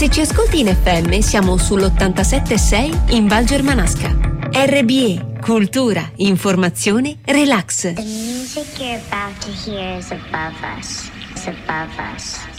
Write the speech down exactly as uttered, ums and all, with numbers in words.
Se ci ascolti in F M siamo sull'ottantasette virgola sei in Val Germanasca. R B E, cultura, informazione, relax. The music you're about to hear is above us. It's above us.